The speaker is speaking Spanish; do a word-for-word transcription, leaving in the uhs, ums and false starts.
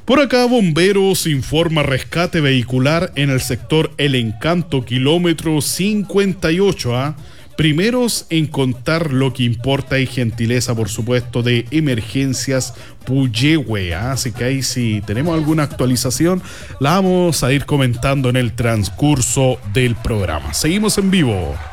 Por acá, Bomberos informa rescate vehicular en el sector El Encanto, kilómetro cincuenta y ocho. ¿ah? Primeros en contar lo que importa y gentileza, por supuesto, de Emergencias Puyehue. ¿ah? Así que ahí, si tenemos alguna actualización, la vamos a ir comentando en el transcurso del programa. Seguimos en vivo.